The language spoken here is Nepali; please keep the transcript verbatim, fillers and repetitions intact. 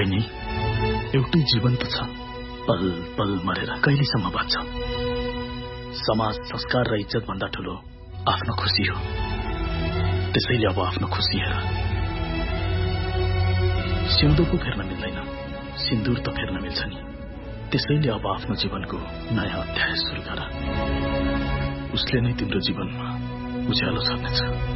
बहिनी, एउटै जीवन त छ, पल पल मरेर कहिलेसम्म बाँच्छ। समाज, संस्कार र इज्जत भन्दा ठूलो आफ्नो खुशी हो। त्यसैले अब आफ्नो खुशी हेर। सिउँदो पो फेर्न मिल्दैन, सिन्दूर त फेर्न मिल्छ नि। त्यसैले अब आफ्नो जीवनको नयाँ अध्याय सुरु गर। उसले नै तिम्रो जीवनमा उज्यालो छर्नेछ।